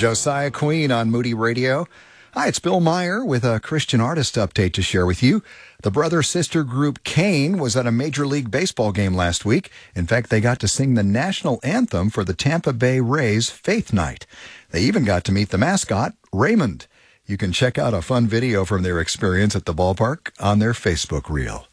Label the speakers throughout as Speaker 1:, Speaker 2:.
Speaker 1: Josiah Queen on Moody Radio. Hi, it's Bill Meyer with a Christian artist update to share with you. The brother-sister group Kane was at a Major League Baseball game last week. In fact, they got to sing the national anthem for the Tampa Bay Rays Faith Night. They even got to meet the mascot, Raymond. You can check out a fun video from their experience at the ballpark on their Facebook reel.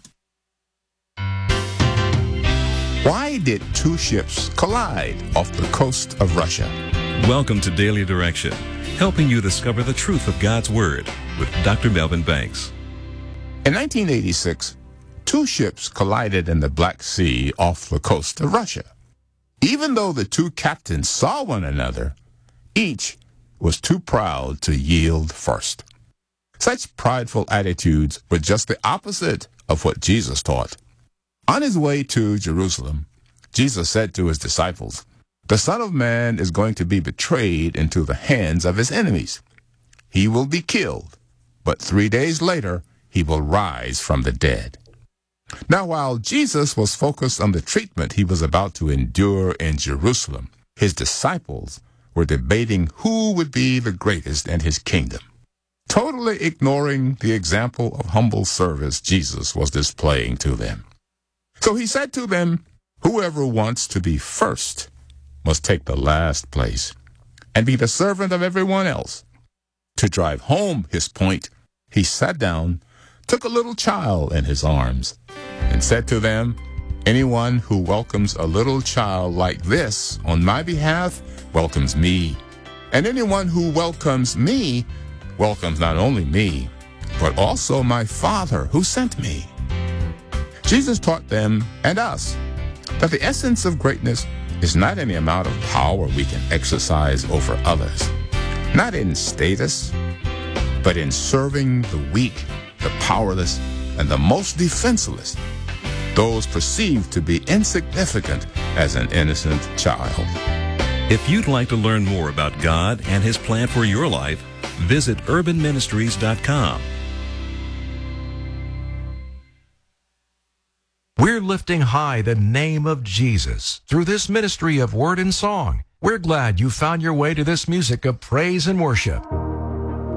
Speaker 2: Why did two ships collide off the coast of Russia?
Speaker 3: Welcome to Daily Direction, helping you discover the truth of God's Word with Dr. Melvin Banks.
Speaker 2: In 1986, two ships collided in the Black Sea off the coast of Russia. Even though the two captains saw one another, each was too proud to yield first. Such prideful attitudes were just the opposite of what Jesus taught. On his way to Jerusalem, Jesus said to his disciples, "The Son of Man is going to be betrayed into the hands of his enemies. He will be killed, but 3 days later, he will rise from the dead." Now, while Jesus was focused on the treatment he was about to endure in Jerusalem, his disciples were debating who would be the greatest in his kingdom, totally ignoring the example of humble service Jesus was displaying to them. So he said to them, "Whoever wants to be first must take the last place and be the servant of everyone else." To drive home his point, he sat down, took a little child in his arms, and said to them, "Anyone who welcomes a little child like this on my behalf welcomes me. And anyone who welcomes me welcomes not only me, but also my Father who sent me." Jesus taught them and us that the essence of greatness is not in the amount of power we can exercise over others, not in status, but in serving the weak, the powerless, and the most defenseless, those perceived to be insignificant as an innocent child.
Speaker 3: If you'd like to learn more about God and His plan for your life, visit urbanministries.com.
Speaker 4: We're lifting high the name of Jesus through this ministry of word and song. We're glad you found your way to this music of praise and worship.